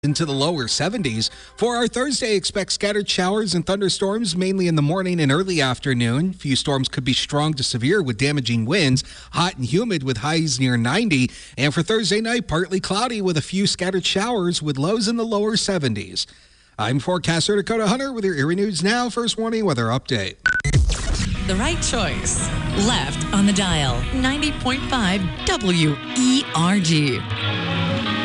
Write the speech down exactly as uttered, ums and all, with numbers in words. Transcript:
into the lower seventies. For our Thursday, expect scattered showers and thunderstorms mainly in the morning and early afternoon. Few storms could be strong to severe with damaging winds, hot and humid with highs near ninety. And for Thursday night, partly cloudy with a few scattered showers with lows in the lower seventies. I'm forecaster Dakota Hunter with your Erie News Now First Warning Weather Update. The right choice. Left on the dial. ninety point five W E R G.